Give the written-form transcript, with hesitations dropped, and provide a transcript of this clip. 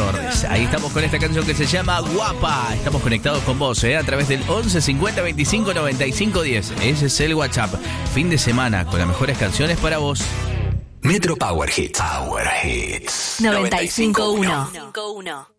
Torres. Ahí estamos con esta canción que se llama Guapa. Estamos conectados con vos, a través del 11 50 25 95 10. Ese es el WhatsApp. Fin de semana con las mejores canciones para vos. Metro Power Hits. Power Hits. 95.1.